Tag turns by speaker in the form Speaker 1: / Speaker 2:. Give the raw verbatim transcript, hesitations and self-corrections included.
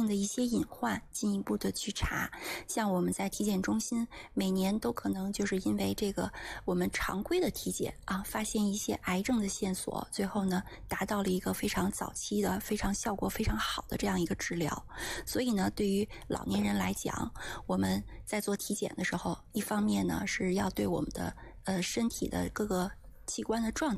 Speaker 1: 的一些隐患进一步的去查。像我们在体检中心每年都可能就是因为这个我们常规的体检啊，发现一些癌症的线索，最后呢达到了一个非常早期的非常效果非常好的这样一个治疗。所以呢，对于老年人来讲，我们在做体检的时候，一方面呢是要对我们的呃身体的各个器官的状